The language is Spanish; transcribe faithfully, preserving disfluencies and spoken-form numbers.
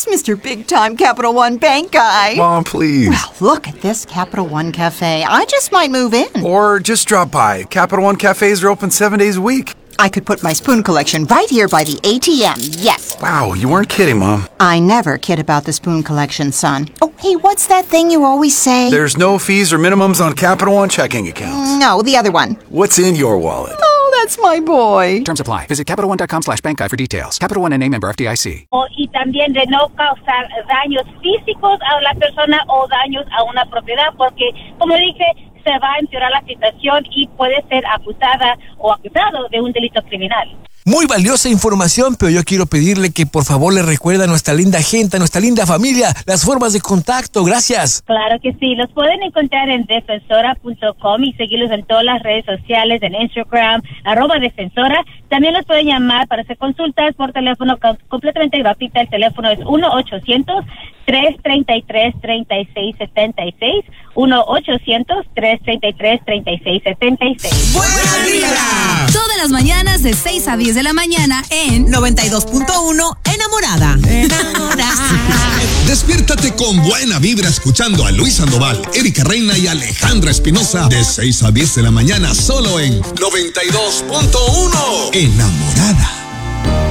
Mister Big Time Capital One Bank guy. Mom, please. Well, look at this Capital One Cafe. I just might move in. Or just drop by. Capital One cafes are open seven days a week. I could put my spoon collection right here by the A T M, yes. Wow, you weren't kidding, Mom. I never kid about the spoon collection, son. Oh, hey, what's that thing you always say? There's no fees or minimums on Capital One checking accounts. No, the other one. What's in your wallet? Oh, that's my boy. Terms apply. Visit CapitalOne.com slash bank guide for details. Capital One N A member F D I C. Y también de no causar daños físicos a la persona o daños a una propiedad, porque, como dije, se va a empeorar la situación y puede ser acusada o acusado de un delito criminal. Muy valiosa información, pero yo quiero pedirle que por favor le recuerde a nuestra linda gente, a nuestra linda familia, las formas de contacto. Gracias. Claro que sí. Los pueden encontrar en defensora punto com y seguirlos en todas las redes sociales, en Instagram, arroba defensora. También los pueden llamar para hacer consultas por teléfono completamente gratuita. El teléfono es uno ochocientos, tres treinta y tres, treinta y seis setenta y seis. uno ochocientos, tres treinta y tres, treinta y seis setenta y seis. ¡Buena vibra! Todas las mañanas de seis a diez de la mañana en noventa y dos punto uno Enamorada. Enamorada. Despiértate con buena vibra escuchando a Luis Sandoval, Erika Reina y Alejandra Espinosa de seis a diez de la mañana solo en noventa y dos punto uno Enamorada.